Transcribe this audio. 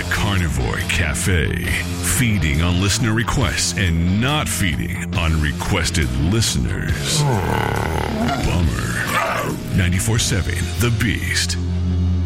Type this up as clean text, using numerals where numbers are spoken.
Carnivore Cafe. Feeding on listener requests and not feeding on requested listeners. Bummer. 94.7 The Beast.